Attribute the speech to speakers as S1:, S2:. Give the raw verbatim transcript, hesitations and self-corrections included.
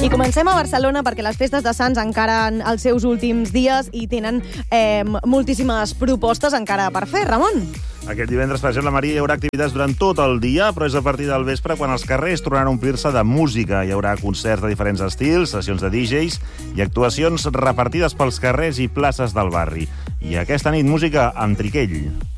S1: I comencem a Barcelona perquè les festes de Sants encara en els seus últims dies i tenen eh, moltíssimes propostes encara per fer. Ramon?
S2: Aquest divendres, per exemple, Maria, hi haurà activitats durant tot el dia, però és a partir del vespre quan els carrers tornaran a omplir-se de música. Hi haurà concerts de diferents estils, sessions de D Js i actuacions repartides pels carrers i places del barri. I aquesta nit, música amb Triquell.